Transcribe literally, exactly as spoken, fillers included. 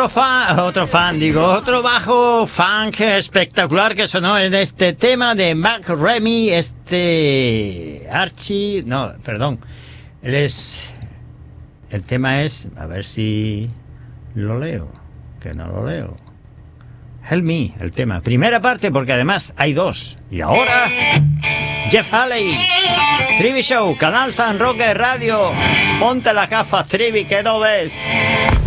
otro fan, otro fan, digo, otro bajo funk espectacular que sonó en este tema de Mark Remy, este Archie, no, perdón, él es, el tema es, a ver si lo leo, que no lo leo. Help Me, el tema, primera parte, porque además hay dos. Y ahora, Jeff Haley, Trivi Show, Canal San Roque Radio. Ponte las gafas, Trivi, que no ves.